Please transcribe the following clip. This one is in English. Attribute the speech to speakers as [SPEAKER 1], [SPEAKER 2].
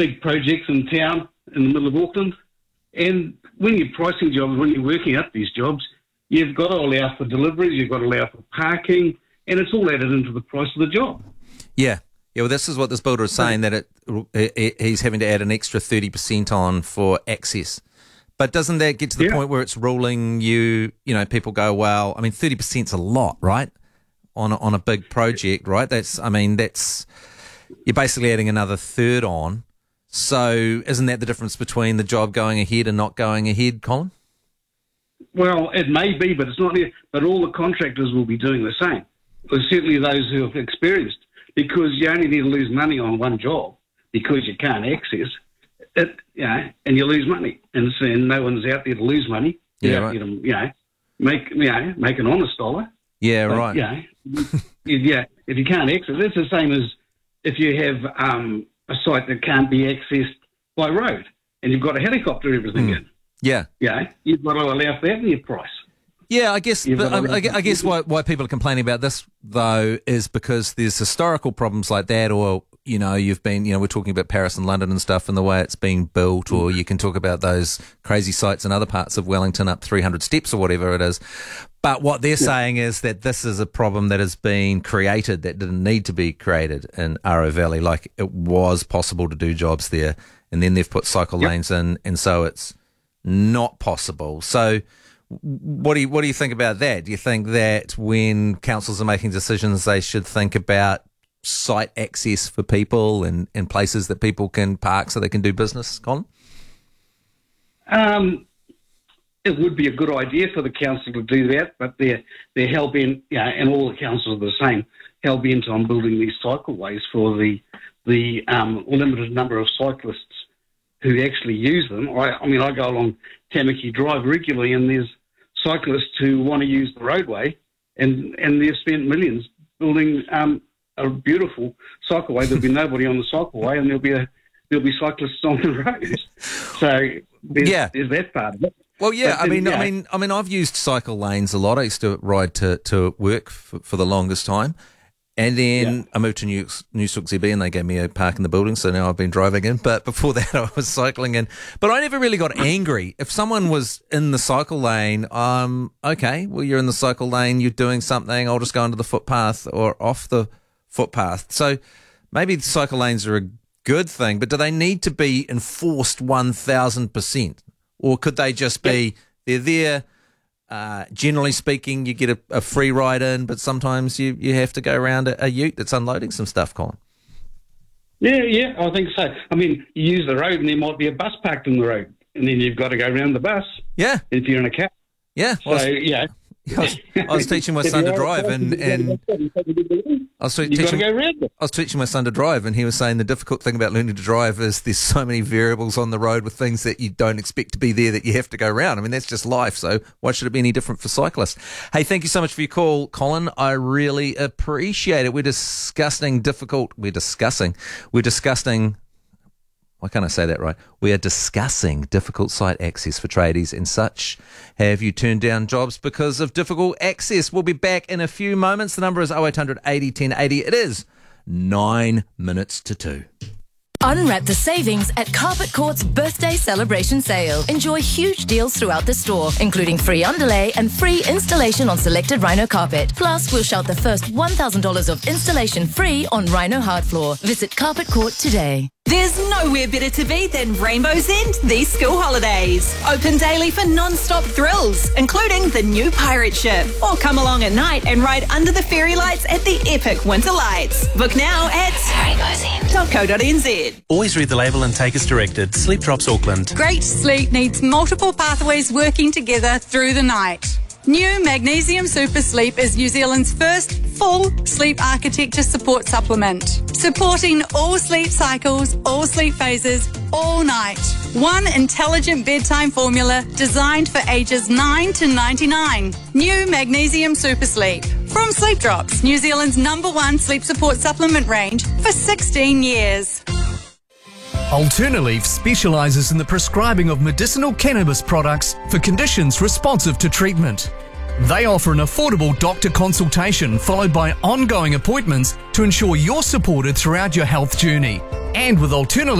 [SPEAKER 1] big projects in town in the middle of Auckland. And when you're pricing jobs, when you're working up these jobs, you've got to allow for deliveries, you've got to allow for parking, and it's all added into the price of the job.
[SPEAKER 2] Yeah. Yeah, well, this is what this builder is saying, that he's having to add an extra 30% on for access. But doesn't that get to the point where it's ruling people go, well, I mean, 30% is a lot, right? On a big project, right? That's you're basically adding another third on. So isn't that the difference between the job going ahead and not going ahead, Colin?
[SPEAKER 1] Well, it may be, but it's not there. But all the contractors will be doing the same. Well, certainly those who have experienced, because you only need to lose money on one job because you can't access it, and you lose money. And no one's out there to lose money. You're out there to, make an honest dollar.
[SPEAKER 2] Yeah, but, right.
[SPEAKER 1] If you can't access, it's the same as if you have a site that can't be accessed by road and you've got a helicopter everything in.
[SPEAKER 2] Yeah.
[SPEAKER 1] You've got to allow for that in your price.
[SPEAKER 2] Yeah, I guess why people are complaining about this, though, is because there's historical problems like that, or, you've been, we're talking about Paris and London and stuff and the way it's being built, or you can talk about those crazy sites in other parts of Wellington up 300 steps or whatever it is. But what they're saying is that this is a problem that has been created that didn't need to be created in Aro Valley. Like, it was possible to do jobs there, and then they've put cycle lanes in, and so it's not possible. So what do you think about that? Do you think that when councils are making decisions, they should think about site access for people and places that people can park so they can do business, Colin?
[SPEAKER 1] It would be a good idea for the council to do that, but they're hell-bent, and all the councils are the same, hell-bent on building these cycleways for the limited number of cyclists who actually use them. I go along Tamaki Drive regularly, and there's cyclists who want to use the roadway, and they've spent millions building a beautiful cycleway. There'll be nobody on the cycleway, and there'll be cyclists on the roads. So there's that part of it.
[SPEAKER 2] Well, yeah, I mean, I've used cycle lanes a lot. I used to ride to work for the longest time. And then I moved to New South ZB, and they gave me a park in the building, so now I've been driving in. But before that, I was cycling in. But I never really got angry. If someone was in the cycle lane, okay, well, you're in the cycle lane, you're doing something, I'll just go onto the footpath or off the footpath. So maybe the cycle lanes are a good thing, but do they need to be enforced 1,000%? Or could they just be, they're there, generally speaking, you get a free ride in, but sometimes you have to go around a ute that's unloading some stuff, Colin?
[SPEAKER 1] Yeah, I think so. I mean, you use the road and there might be a bus parked in the road, and then you've got to go around the bus. Yeah. If you're in a cab.
[SPEAKER 2] Yeah. I was teaching my son to drive, and I was teaching my son to drive, and he was saying the difficult thing about learning to drive is there's so many variables on the road with things that you don't expect to be there that you have to go around. I mean, that's just life. So why should it be any different for cyclists? Hey, thank you so much for your call, Colin. I really appreciate it. We're discussing. Why can't I say that right? We are discussing difficult site access for tradies and such. Have you turned down jobs because of difficult access? We'll be back in a few moments. The number is 0800 80 1080. It is 9 minutes to 2.
[SPEAKER 3] Unwrap the savings at Carpet Court's birthday celebration sale. Enjoy huge deals throughout the store, including free underlay and free installation on selected Rhino carpet. Plus, we'll shout the first $1,000 of installation free on Rhino hard floor. Visit Carpet Court today.
[SPEAKER 4] There's nowhere better to be than Rainbow's End these school holidays. Open daily for non-stop thrills, including the new pirate ship. Or come along at night and ride under the fairy lights at the epic winter lights. Book now at rainbowsend.co.nz.
[SPEAKER 5] Always read the label and take as directed. Sleep Drops Auckland.
[SPEAKER 6] Great sleep needs multiple pathways working together through the night. New Magnesium Super Sleep is New Zealand's first full sleep architecture support supplement, supporting all sleep cycles, all sleep phases, all night. One intelligent bedtime formula designed for ages 9 to 99. New Magnesium Super Sleep. From Sleep Drops, New Zealand's #1 sleep support supplement range for 16 years.
[SPEAKER 7] Alternaleaf specialises in the prescribing of medicinal cannabis products for conditions responsive to treatment. They offer an affordable doctor consultation followed by ongoing appointments to ensure you're supported throughout your health journey. And with Alternaleaf